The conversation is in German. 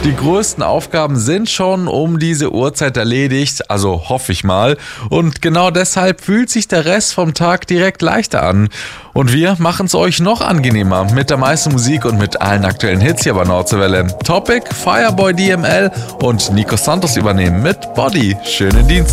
Die größten Aufgaben sind schon um diese Uhrzeit erledigt, also hoffe ich mal. Und genau deshalb fühlt sich der Rest vom Tag direkt leichter an. Und wir machen es euch noch angenehmer mit der meisten Musik und mit allen aktuellen Hits hier bei Nordseewelle. Topic, Fireboy DML und Nico Santos übernehmen mit Body. Schönen Dienstag.